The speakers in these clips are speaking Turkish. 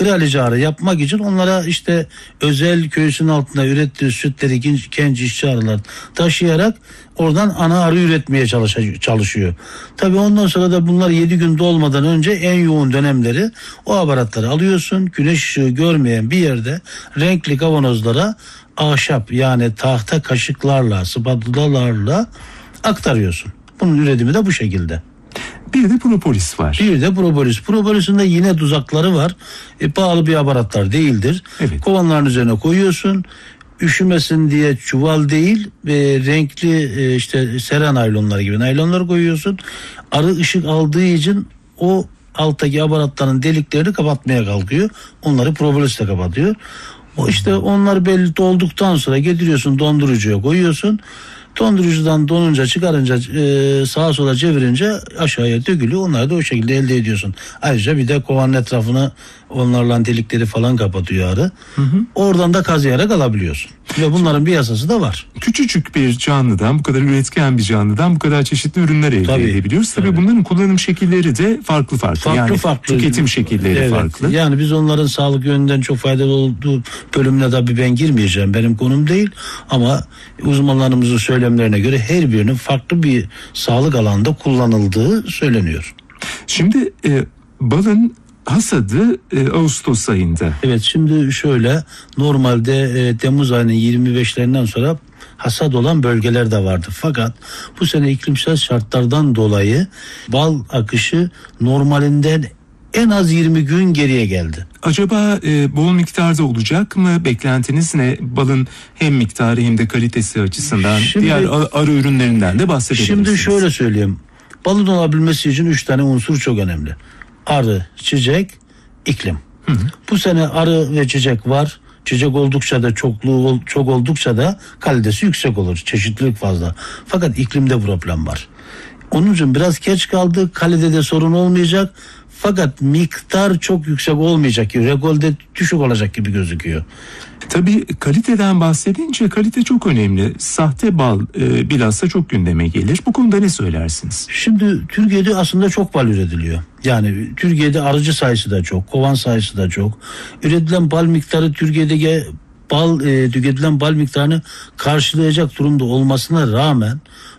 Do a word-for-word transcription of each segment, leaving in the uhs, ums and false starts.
kraliçe arı yapmak için onlara işte özel köysünün altında ürettiği sütleri genç, genç işçi arılar taşıyarak oradan ana arı üretmeye çalışıyor. Tabii ondan sonra da bunlar yedi gün dolmadan önce en yoğun dönemleri o aparatları alıyorsun. Güneş ışığı görmeyen bir yerde renkli kavanozlara ahşap yani tahta kaşıklarla, spatulalarla aktarıyorsun. Bunun üretimi de bu şekilde. Bir de propolis var. Bir de propolis. Propolis'in de yine tuzakları var. E, pahalı bir aparatlar değildir. Evet. Kovanların üzerine koyuyorsun. Üşümesin diye çuval değil, e, renkli e, işte sera naylonları gibi naylonları koyuyorsun. Arı ışık aldığı için o alttaki aparatların deliklerini kapatmaya kalkıyor. Onları propolis de kapatıyor. O işte onlar belli olduktan sonra getiriyorsun, dondurucuya koyuyorsun. Dondurucudan donunca çıkarınca e, sağa sola çevirince aşağıya dökülüyor. Onları da o şekilde elde ediyorsun. Ayrıca bir de kovanın etrafını onlarla delikleri falan kapatıyor arı. Hı hı. Oradan da kazıyarak alabiliyorsun. Ve bunların bir yasası da var. Küçücük bir canlıdan, bu kadar üretken bir canlıdan bu kadar çeşitli ürünler elde Tabii, edebiliyoruz. Tabii tabii. bunların kullanım şekilleri de farklı farklı. Farklı yani farklı. Tüketim şekilleri evet, farklı. Yani biz onların sağlık yönünden çok faydalı olduğu bölümüne tabii ben girmeyeceğim. Benim konum değil. Ama uzmanlarımızın söylemlerine göre her birinin farklı bir sağlık alanında kullanıldığı söyleniyor. Şimdi e, balın hasadı e, Ağustos ayında. Evet, şimdi şöyle normalde e, Temmuz ayının yirmi beşlerinden sonra hasat olan bölgeler de vardı. Fakat bu sene iklimsel şartlardan dolayı bal akışı normalinden en az yirmi gün geriye geldi. Acaba e, bol miktarda olacak mı? Beklentiniz ne? Balın hem miktarı hem de kalitesi açısından Şimdi, diğer arı ürünlerinden de bahsedebilirsiniz. Şimdi şöyle söyleyeyim. Balın olabilmesi için üç tane unsur çok önemli. Arı, çiçek, iklim. Hı hı. Bu sene arı ve çiçek var. Çiçek oldukça da çokluğu çok oldukça da kalitesi yüksek olur. Çeşitlilik fazla. Fakat iklimde problem var. Onun için biraz geç kaldı. Kalitede sorun olmayacak. Fakat miktar çok yüksek olmayacak gibi. Rekolte düşük olacak gibi gözüküyor. Tabii kaliteden bahsedince kalite çok önemli. Sahte bal e, bilhassa çok gündeme gelir. Bu konuda ne söylersiniz? Şimdi Türkiye'de aslında çok bal üretiliyor. Yani Türkiye'de arıcı sayısı da çok, kovan sayısı da çok. Üretilen bal miktarı Türkiye'deki bal e, tüketilen bal miktarını karşılayacak durumda olmasına rağmen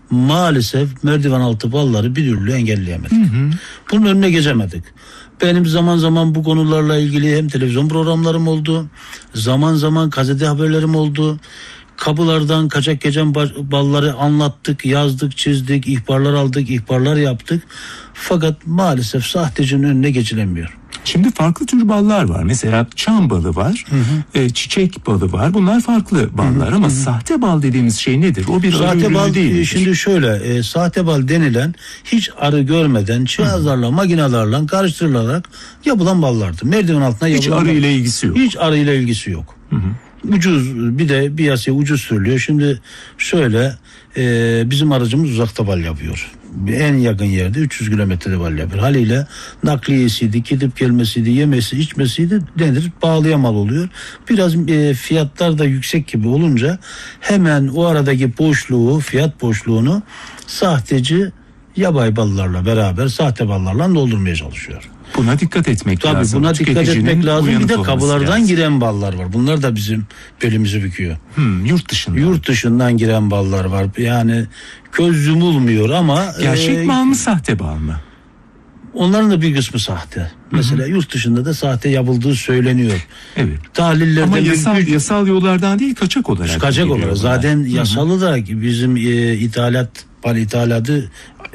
maalesef merdiven altı balları bir türlü engelleyemedik. Hı hı. Bunun önüne geçemedik. Benim zaman zaman bu konularla ilgili hem televizyon programlarım oldu, zaman zaman gazete haberlerim oldu. Kapılardan kaçak geçen balları anlattık, yazdık, çizdik, ihbarlar aldık, ihbarlar yaptık. Fakat maalesef sahtecinin önüne geçilemiyor. Şimdi farklı tür ballar var. Mesela çam balı var, hı hı. E, çiçek balı var. Bunlar farklı ballar hı hı. ama hı hı. sahte bal dediğimiz şey nedir? O bir sahte arı bal ürünü değil midir? Şimdi şöyle, e, sahte bal denilen hiç arı görmeden cihazlarla, makinelerle karıştırılarak yapılan ballardır. Merdiven altına hiç yapılan. Hiç arı bal. ile ilgisi yok. Hiç arı ile ilgisi yok. Hı hı. Ucuz, bir de piyasaya ucuz sürülüyor. Şimdi şöyle, e, bizim aracımız uzakta bal yapıyor. En yakın yerde üç yüz kilometrede bal yapıyor. Haliyle nakliyesiydi, gidip gelmesiydi, yemesi, içmesiydi denir, pahalıya mal oluyor. Biraz e, fiyatlar da yüksek gibi olunca hemen o aradaki boşluğu, fiyat boşluğunu sahteci yabay ballarla beraber sahte ballarla doldurmaya çalışıyor. Buna dikkat etmek Tabii lazım. Buna dikkat etmek lazım. Bir de kapılardan lazım. giren ballar var. Bunlar da bizim belimizi büküyor. Hmm, yurt dışından. Yurt dışından giren ballar var. Yani göz yumulmuyor ama. Gerçek e, bal mı, sahte bal mı? Onların da bir kısmı sahte. Hı-hı. Mesela yurt dışında da sahte yapıldığı söyleniyor. Evet. Tahlillerden ama yasal, bir, yasal yollardan değil, kaçak olarak. Kaçak olarak. Zaten Hı-hı. yasal olarak bizim e, ithalat, bal ithalatı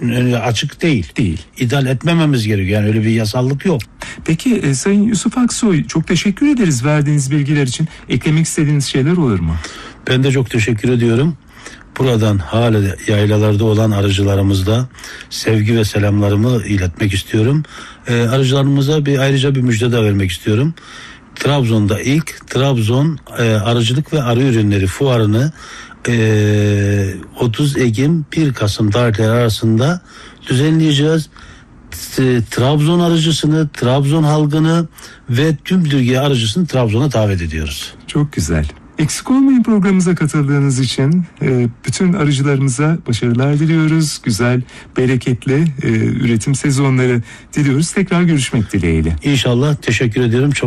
açık değil. Değil. İthal etmememiz gerekiyor. Yani öyle bir yasallık yok. Peki e, Sayın Yusuf Aksoy, çok teşekkür ederiz verdiğiniz bilgiler için. Eklemek istediğiniz şeyler olur mu? Ben de çok teşekkür ediyorum. Buradan hala yaylalarda olan arıcılarımızda sevgi ve selamlarımı iletmek istiyorum. Ee, arıcılarımıza bir ayrıca bir müjde de vermek istiyorum. Trabzon'da ilk Trabzon e, Arıcılık ve Arı Ürünleri Fuarı'nı e, otuz Ekim bir Kasım tarihleri arasında düzenleyeceğiz. Trabzon arıcısını, Trabzon halkını ve tüm Türkiye arıcısını Trabzon'a davet ediyoruz. Çok güzel. Eksik olmayın programımıza katıldığınız için. Bütün arıcılarımıza başarılar diliyoruz. Güzel, bereketli üretim sezonları diliyoruz. Tekrar görüşmek dileğiyle. İnşallah. Teşekkür ediyorum. Çok